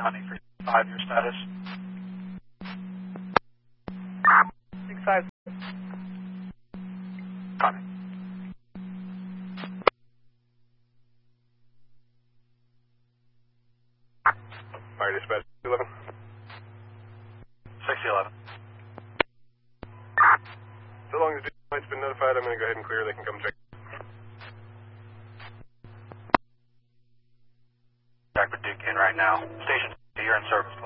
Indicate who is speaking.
Speaker 1: County for 5, your status.
Speaker 2: 65.
Speaker 1: Copy.
Speaker 3: Fire dispatch 11.
Speaker 1: 6011.
Speaker 3: So long as the light's been notified, I'm going to go ahead and clear. They can come check.
Speaker 1: Jack Duke in right now. Station, you're in service.